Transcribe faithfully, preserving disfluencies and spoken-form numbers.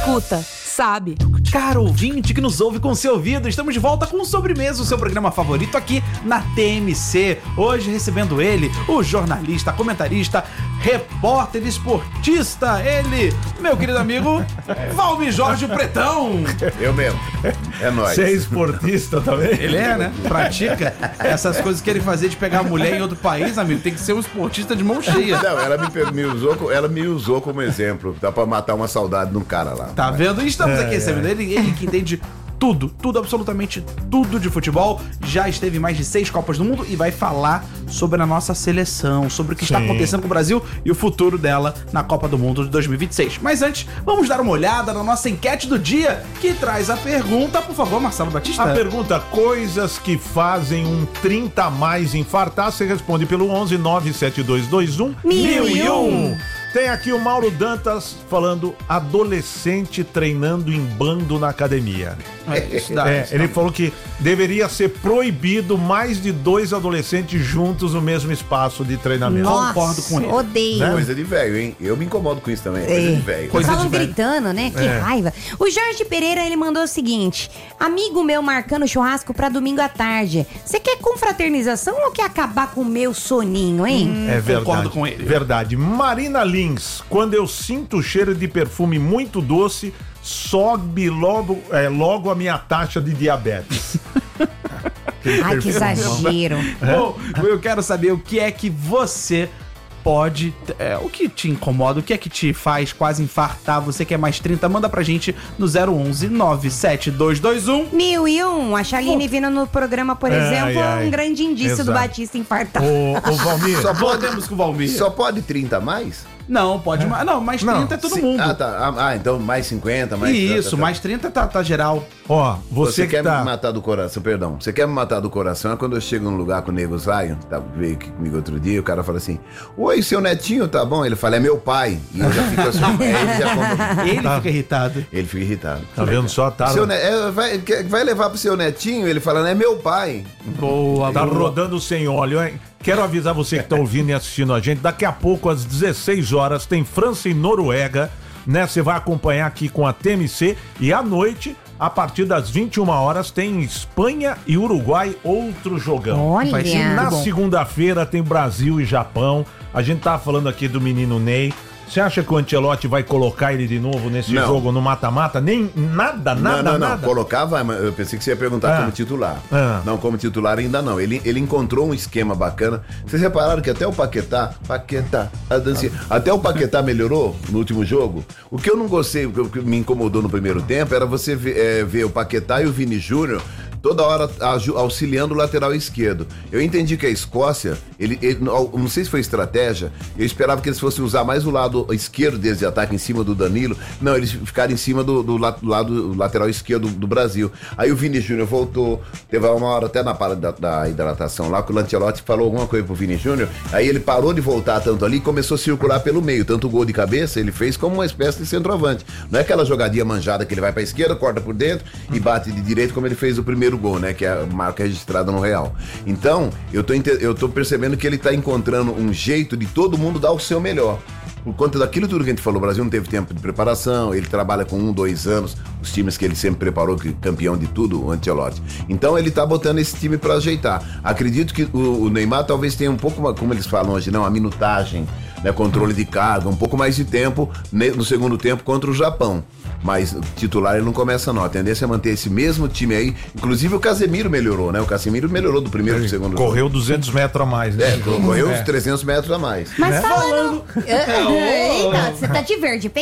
escuta, sabe. Caro ouvinte que nos ouve com seu ouvido, estamos de volta com o Sobremesa, o seu programa favorito aqui na T M C. Hoje recebendo ele, o jornalista, comentarista, repórter, esportista, ele, meu querido amigo, Valmir Jorge Pretão. Eu mesmo. É nóis. Você é esportista também? Ele é, né? Pratica essas coisas que ele fazia de pegar a mulher em outro país, amigo. Tem que ser um esportista de mão cheia. Não, ela me, me usou, ela me usou como exemplo. Dá pra matar uma saudade de um cara lá. Tá vendo? E estamos É, aqui recebendo ele, ele que entende tudo, tudo, absolutamente tudo de futebol. Já esteve em mais de seis Copas do Mundo e vai falar sobre a nossa seleção, sobre o que Sim. está acontecendo com o Brasil e o futuro dela na Copa do Mundo de dois mil e vinte e seis. Mas antes, vamos dar uma olhada na nossa enquete do dia, que traz a pergunta, por favor, Marcelo Batista. A pergunta, coisas que fazem um trinta a mais infartar, você responde pelo onze nove sete dois dois um Mil e um. Tem aqui o Mauro Dantas falando adolescente treinando em bando na academia. É, isso dá, É, isso ele dá. falou que deveria ser proibido mais de dois adolescentes juntos no mesmo espaço de treinamento. Nossa, Concordo com ele. odeio. Né? Coisa de velho, hein? Eu me incomodo com isso também. Coisa É. de velho. Coisa Falam de velho. gritando, né? Que É. raiva. O Jorge Pereira, ele mandou o seguinte: amigo meu marcando churrasco pra domingo à tarde. Você quer confraternização ou quer acabar com o meu soninho, hein? É verdade. Concordo com ele. Verdade. Marina Lins, quando eu sinto o cheiro de perfume muito doce, sobe logo, é, logo a minha taxa de diabetes. Ai, que exagero. Bom, eu quero saber o que é que você pode, é, o que te incomoda, o que é que te faz quase infartar, você que é mais trinta, manda pra gente no zero onze nove sete dois dois um. Mil e um. A Charline vindo no programa, por Ai, exemplo, ai. é um grande indício do Exato. Batista infartar. Ô, ô Valmir, Só pode, Podemos com o Valmir. só pode trinta a mais? Não, pode mais. Não, mais Não, trinta é todo Sim. mundo. Ah, tá. Ah, ah, então mais cinquenta, mais... Isso, tá, tá. mais trinta tá, tá geral. ó, você, Você que quer tá... me matar do coração, perdão. Você quer me matar do coração é quando eu chego num lugar com o nego Zion, tá, veio aqui comigo outro dia, e o cara fala assim: oi, seu netinho, tá bom? Ele fala, é meu pai. E eu já fico assim, aí ele já compra- Ele fica irritado. Ele fica irritado. Tá vendo só? Tá, Seu ne- é, vai, quer- vai levar pro seu netinho? Ele fala, é meu pai. Boa, tá boa. rodando sem óleo, hein? Quero avisar você que tá ouvindo e assistindo a gente, daqui a pouco, às dezesseis horas, tem França e Noruega, né? Você vai acompanhar aqui com a T M C, e à noite, a partir das vinte e uma horas, tem Espanha e Uruguai, outro jogão. Vai ser Olha. muito Na bom. segunda-feira tem Brasil e Japão. A gente tá falando aqui do menino Ney. Você acha que o Ancelotti vai colocar ele de novo nesse Não. jogo no mata-mata? Nem nada, nada, não, não, nada. não. Colocava, mas eu pensei que você ia perguntar Ah. como titular. Ah. Não, como titular ainda não. Ele, ele encontrou um esquema bacana. Vocês repararam que até o Paquetá, Paquetá, a dancinha, até o Paquetá melhorou no último jogo? O que eu não gostei, o que- o que me incomodou no primeiro tempo era você ver, é, ver o Paquetá e o Vini Júnior toda hora aju- auxiliando o lateral esquerdo. Eu entendi que a Escócia, ele, ele- não não sei se foi estratégia, eu esperava que eles fossem usar mais o lado esquerdo deles de ataque em cima do Danilo. Não, eles ficaram em cima do, do la- do lado lateral esquerdo do, do Brasil. Aí o Vini Júnior voltou, teve uma hora até na parada da, da hidratação lá, que o Lancelotti falou alguma coisa pro Vini Júnior, aí ele parou de voltar tanto ali e começou a circular pelo meio. Tanto o gol de cabeça ele fez como uma espécie de centroavante. Não é aquela jogadinha manjada que ele vai pra esquerda, corta por dentro e bate de direito como ele fez o primeiro gol, né? Que é a marca registrada no Real. Então, eu tô, ente- eu tô percebendo que ele tá encontrando um jeito de todo mundo dar o seu melhor. Por conta daquilo tudo que a gente falou, o Brasil não teve tempo de preparação, ele trabalha com um, dois anos, os times que ele sempre preparou, que campeão de tudo, o Ancelotti. Então ele tá botando esse time pra ajeitar. Acredito que o, o Neymar talvez tenha um pouco, mais, como eles falam hoje, não, a minutagem, né, controle de carga, um pouco mais de tempo ne- no segundo tempo contra o Japão. Mas titular ele não começa não, a tendência é manter esse mesmo time aí. Inclusive o Casemiro melhorou, né? O Casemiro melhorou do primeiro pro segundo jogo. Correu duzentos metros a mais, né? É, correu É. uns trezentos metros a mais. Mas falando. Eita, você tá de verde.